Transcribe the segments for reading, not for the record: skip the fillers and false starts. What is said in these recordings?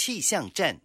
气象站。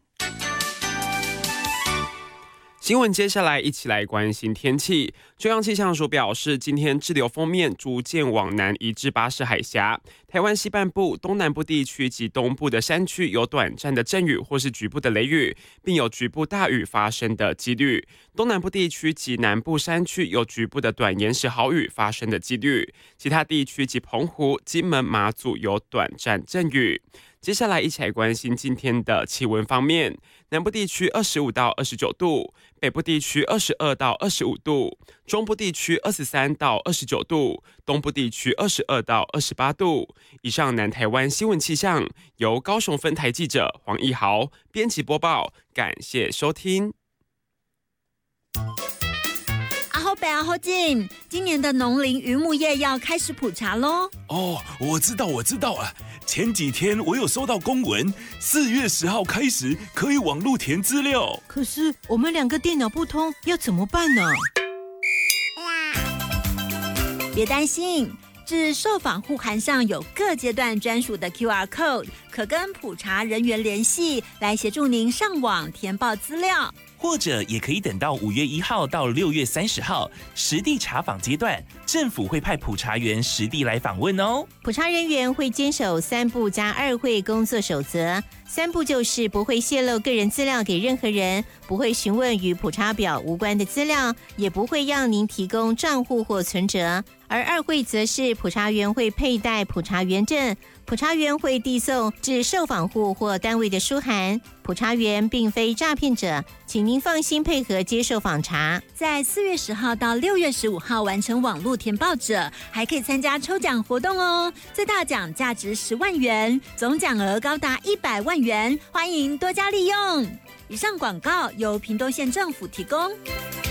新闻接下来一起来关心天气。中央气象署表示，今天滞留锋面逐渐往南移至巴士海峡，台湾西半部、东南部地区及东部的山区有短暂的阵雨或是局部的雷雨，并有局部大雨发生的几率。东南部地区及南部山区有局部的短延时豪雨发生的几率，其他地区及澎湖、金门、马祖有短暂阵雨。接下来一起来关心今天的气温方面，南部地区25到29度，北部地区22到25度，中部地区23到29度，东部地区22到28度。以上南台湾新闻气象由高雄分台记者黄义豪编辑播报，感谢收听。 阿北阿后进，今年的农林渔牧业要开始普查咯。 哦，我知道啊。前几天我有收到公文，4月10号开始可以网路填资料。 可是我们2个电脑不通，要怎么办呢？ 别担心，至受访户函上有各阶段专属的 QR code， 可跟普查人员联系，来协助您上网填报资料。 或者也可以等到5月1号到6月30号实地查访阶段，政府会派普查员实地来访问哦。 普查人员会坚守3不加2会工作守则，3不就是不会泄露个人资料给任何人，不会询问与普查表无关的资料，也不会让您提供账户或存折。而2会则是普查员会佩戴普查员证，普查员会递送至受访户或单位的书函。普查员并非诈骗者，请您放心配合接受访查。 在4月10号到6月15号完成网路填报者，还可以参加抽奖活动哦，最大奖价值10万元，总奖额高达100万元，欢迎多加利用。以上广告由屏东县政府提供。